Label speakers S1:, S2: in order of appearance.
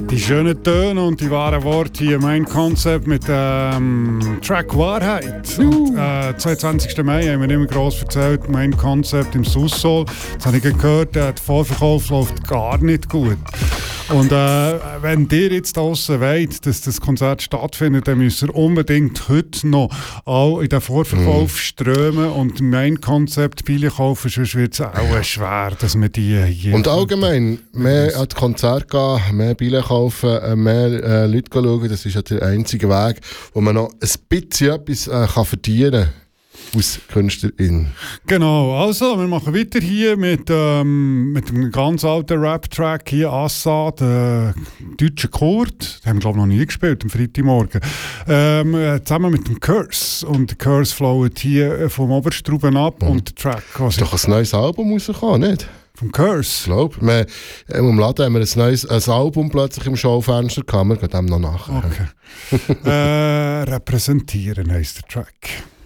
S1: Die schönen Töne und die wahren Worte hier, mein Konzept mit Track Wahrheit. Und, 22. Mai haben wir immer gross erzählt, mein Konzept im Sussol. Jetzt habe ich gehört, der Vorverkauf läuft gar nicht gut. Und wenn ihr jetzt draussen wollt, dass das Konzert stattfindet, dann müsst ihr unbedingt heute noch auch in den Vorverkauf strömen und mein Konzept Billen kaufen, sonst wird es auch schwer, dass wir die hier...
S2: Und allgemein, mehr an das Konzert gehen, mehr Billen kaufen, mehr Leute schauen, das ist ja der einzige Weg, wo man noch ein bisschen etwas kann verdienen kann. Aus Künstlerin.
S1: Genau, also wir machen weiter hier mit einem ganz alten Rap-Track hier, Assad, deutscher Kurt, den haben wir glaube ich noch nie gespielt, am Freitagmorgen, zusammen mit dem Curse, und der Curse flowt hier vom Oberstruben ab und der Track...
S2: Ist doch ein neues Album rausgekommen, nicht?
S1: Vom Curse?
S2: Ich glaube. Im Laden haben wir ein Album plötzlich im Schaufenster gehabt, wir gehen dem noch nachher.
S1: Okay. Repräsentieren heisst der Track.